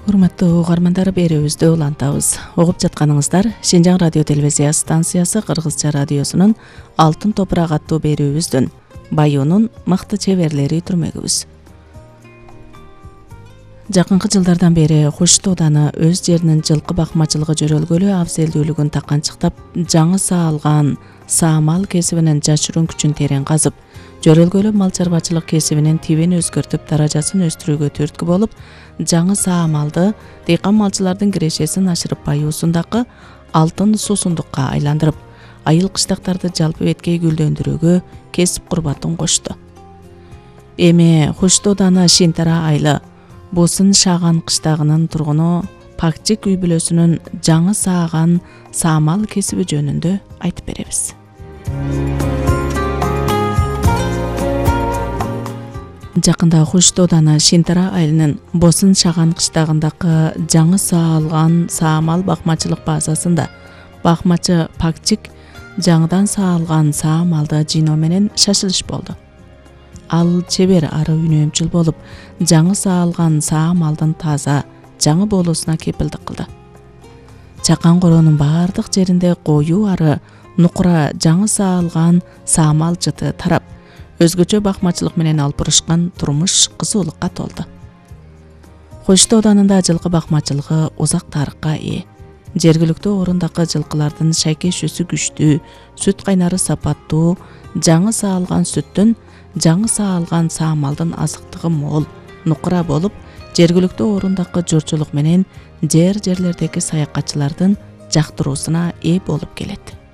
Урматтуу угармандар, берүүбүздү улантабыз. Угуп жатканыңыздар Шинжаң радио телевизия станциясы Кыргызча радиосунун Алтын топурак аттуу берүүбүздүн Баюунун мыкты чеберлери түрмөгүбүз. Жакынкы жылдардан бери Хуш Дооданы өз жеринин жылкы бакмачылыгы жөрөлгөлү абзелдүүлүгүн таканчыктап, жаңы саалган саамал кесибинин жашыруун күчүн терең казып, жөрөлгөлү мал чарбачылык кесибинин тибин өзгөртүп, даражасын өстүрүүгө түрткү болуп, жаңы саамалды дыйкан малчылардын кирешесин ашырып, Баюусундагы алтын суусундукка айландырып, айыл кыштактарды жалпы беткей гүлдөндүрүүгө кесип курбатын кошту. Эми Хуш Дооданы Шинтара айылы Бусын Шаган кыштагынын тургуну Пакчик үй бүлөсүнүн жаңы сааган саамал кесиби жөнүндө айтып беребиз. Жакында Хуш Дооданы Шинтара айылынын Босын Шаган кыштагындагы жаңы саалган саамал бакмачылык базасында бакмачы Пакчик жаңыдан саалган саамалды жыйноо менен шашылыш болду. Ал чебер ары үнөмчүл болуп, жаңы саалган саамалдын таза, жаңы болуусуна кепилдик кылды. Чакан коронун баардык жеринде коюу ары, нукура жаңы саалган саамал жыты тарап, өзгөчө бакмачылык менен алпырышкан турмуш кызуулукка толду. Хуш Дооданында жылкы бакмачылыгы узак тарыхка ээ. Жергиликтүү орундагы жылкылардын шайкешүүсү күчтүү, сүт кайнары сапаттуу, жаңы саалган сүттүн, жаңы саалган саамалдын азыктыгы мол, нукура болуп, жергиликтүү орундагы журчулук менен жерлердеги саякатчылардын жактыруусуна ээ болуп келет.